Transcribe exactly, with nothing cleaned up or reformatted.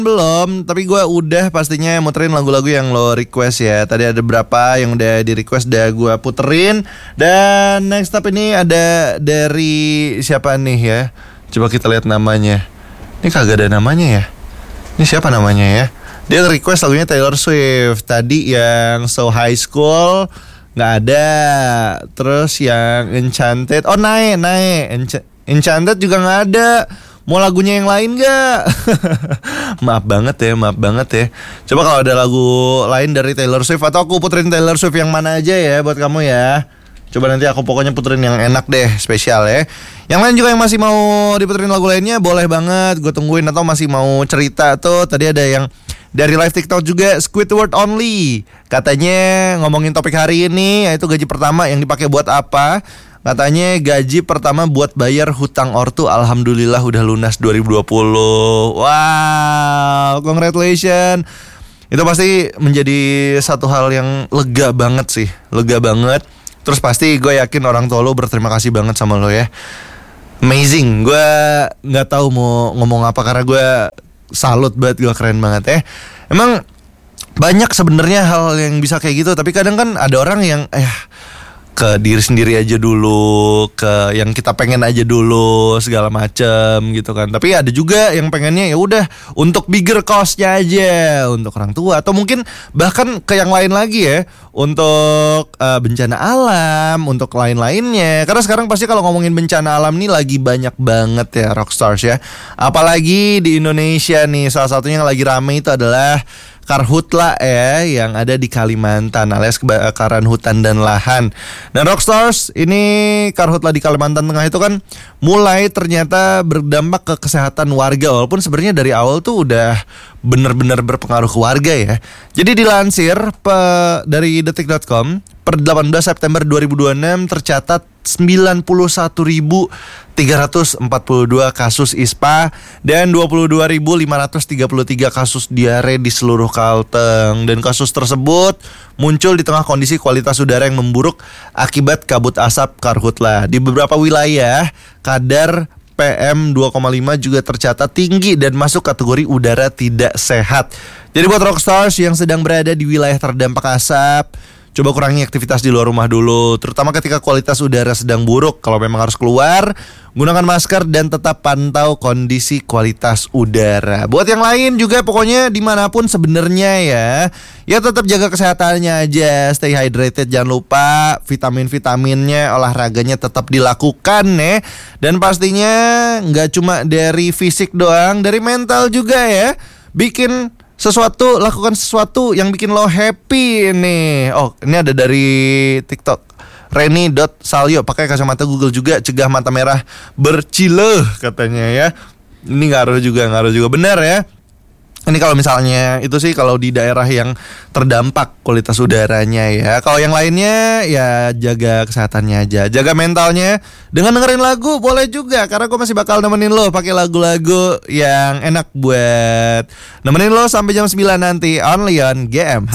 Belum, tapi gue udah pastinya muterin lagu-lagu yang lo request ya. Tadi ada berapa yang udah di request, udah gue puterin. Dan next up ini ada dari siapa nih ya? Coba kita lihat namanya. Ini kagak ada namanya ya. Ini siapa namanya ya? Dia request lagunya Taylor Swift. Tadi yang So High School nggak ada. Terus yang Enchanted, oh naik naik Ench- Enchanted juga nggak ada. Mau lagunya yang lain gak? Maaf banget ya, maaf banget ya. Coba kalau ada lagu lain dari Taylor Swift, atau aku puterin Taylor Swift yang mana aja ya buat kamu ya. Coba nanti aku pokoknya puterin yang enak deh, spesial ya. Yang lain juga yang masih mau diputerin lagu lainnya, boleh banget, gue tungguin. Atau masih mau cerita tuh, tadi ada yang dari live TikTok juga, Squidward Only. Katanya ngomongin topik hari ini, yaitu gaji pertama yang dipakai buat apa. Katanya gaji pertama buat bayar hutang ortu, alhamdulillah udah lunas dua ribu dua puluh. Wow, congratulations. Itu pasti menjadi satu hal yang lega banget sih, lega banget. Terus pasti gue yakin orang tua lo berterima kasih banget sama lo ya. Amazing, gue gak tahu mau ngomong apa karena gue salut banget, gue keren banget ya. Emang banyak sebenarnya hal yang bisa kayak gitu, tapi kadang kan ada orang yang eh ke diri sendiri aja dulu, ke yang kita pengen aja dulu segala macem gitu kan. Tapi ada juga yang pengennya ya udah untuk bigger cost-nya aja, untuk orang tua atau mungkin bahkan ke yang lain lagi ya, untuk uh, bencana alam, untuk lain-lainnya. Karena sekarang pasti kalau ngomongin bencana alam nih lagi banyak banget ya Rockstars ya. Apalagi di Indonesia nih, salah satunya yang lagi rame itu adalah Karhutla ya, yang ada di Kalimantan alias kebakaran hutan dan lahan. Dan Rockstars, ini Karhutla di Kalimantan Tengah itu kan mulai ternyata berdampak ke kesehatan warga. Walaupun sebenarnya dari awal tuh udah benar-benar berpengaruh ke warga ya. Jadi dilansir pe, dari detik dot com, per delapan belas September dua ribu dua puluh enam tercatat sembilan puluh satu ribu tiga ratus empat puluh dua kasus I S P A dan dua puluh dua ribu lima ratus tiga puluh tiga kasus diare di seluruh Kalteng. Dan kasus tersebut muncul di tengah kondisi kualitas udara yang memburuk akibat kabut asap Karhutla. Di beberapa wilayah, kadar P M dua koma lima juga tercatat tinggi dan masuk kategori udara tidak sehat. Jadi buat Rockstars yang sedang berada di wilayah terdampak asap, coba kurangi aktivitas di luar rumah dulu, terutama ketika kualitas udara sedang buruk. Kalau memang harus keluar, gunakan masker dan tetap pantau kondisi kualitas udara. Buat yang lain juga pokoknya dimanapun sebenarnya ya, ya tetap jaga kesehatannya aja, stay hydrated, jangan lupa vitamin-vitaminnya, olahraganya tetap dilakukan ya. Dan pastinya nggak cuma dari fisik doang, dari mental juga ya. Bikin sesuatu, lakukan sesuatu yang bikin lo happy nih. Oh, ini ada dari TikTok, Reni dot Salyo, pakai kacamata Google juga, cegah mata merah bercileh katanya ya. Ini ngaruh juga, ngaruh juga, benar ya. Ini kalau misalnya itu sih kalau di daerah yang terdampak kualitas udaranya ya. Kalau yang lainnya ya jaga kesehatannya aja, jaga mentalnya dengan dengerin lagu boleh juga, karena gue masih bakal nemenin lo pakai lagu-lagu yang enak buat nemenin lo sampai jam sembilan nanti, only on G M.